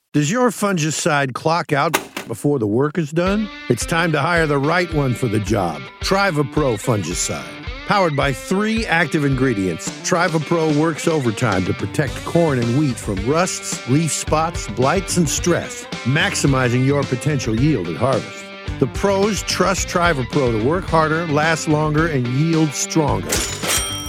Does your fungicide clock out before the work is done? It's time to hire the right one for the job. TrivaPro fungicide. Powered by 3 active ingredients, TrivaPro works overtime to protect corn and wheat from rusts, leaf spots, blights, and stress, maximizing your potential yield at harvest. The pros trust TrivaPro to work harder, last longer, and yield stronger.